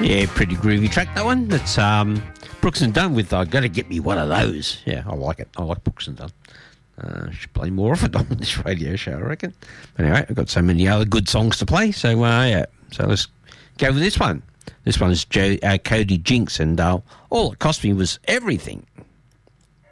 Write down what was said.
Yeah, pretty groovy track, that one. That's Brooks and Dunn with "I Gotta Get Me One of Those." Yeah, I like it. I like Brooks and Dunn. Should play more of it on this radio show, I reckon. But anyway, I've got so many other good songs to play, so yeah. So let's go with this one. This one's Cody Jinks, and all it cost me was everything.